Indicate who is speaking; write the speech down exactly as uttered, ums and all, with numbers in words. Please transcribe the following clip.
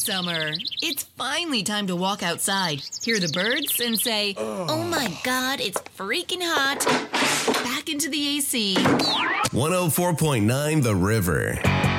Speaker 1: summer. It's finally time to walk outside, hear the birds, and say, oh my God, it's freaking hot. Back into the A C.
Speaker 2: one oh four point nine The River.